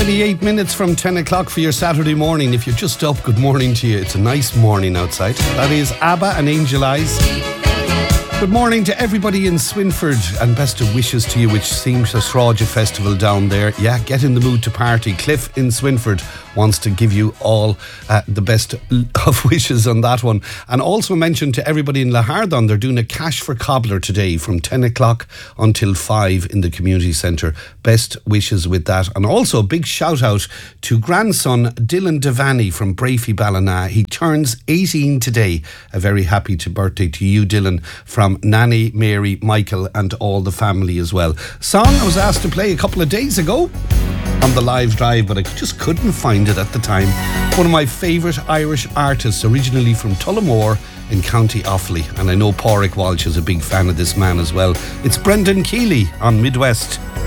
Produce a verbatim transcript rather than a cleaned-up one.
twenty-eight minutes from ten o'clock for your Saturday morning. If you're just up, good morning to you. It's a nice morning outside. That is ABBA and Angel Eyes. Good morning to everybody in Swinford and best of wishes to you, which seems a Sráide festival down there. Yeah, get in the mood to party. Cliff in Swinford wants to give you all uh, the best of wishes on that one. And also mention to everybody in Lahardon, they're doing a cash for cobbler today from ten o'clock until five in the community centre. Best wishes with that. And also a big shout out to grandson Dylan Devaney from Brafey Ballina. He turns eighteen today. A very happy to birthday to you, Dylan, from Nanny, Mary, Michael and all the family as well. Song I was asked to play a couple of days ago on the live drive, but I just couldn't find it at the time. One of my favourite Irish artists, originally from Tullamore in County Offaly, and I know Pádraig Walsh is a big fan of this man as well. It's Brendan Keeley on Midwest.